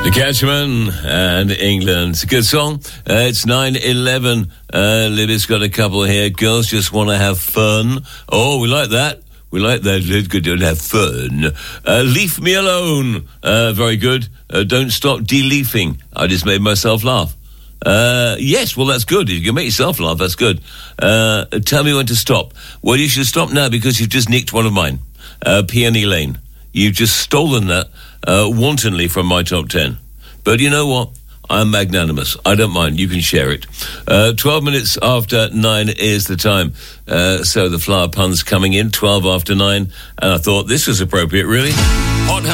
The Catchman and England. Good song. It's 9:11. Libby's got a couple here. Girls just want to have fun. Oh, we like that. We like that. Let's go and have fun. Leave me alone. Very good. Don't stop de-leafing. I just made myself laugh. Yes, well, that's good. If you can make yourself laugh, that's good. Tell me when to stop. Well, you should stop now because you've just nicked one of mine. Peony Lane. You've just stolen that wantonly from my top 10. But you know what? I'm magnanimous. I don't mind. You can share it. 12 minutes after 9 is the time. So the flower pun's coming in, 12 after 9. And I thought this was appropriate, really. Hot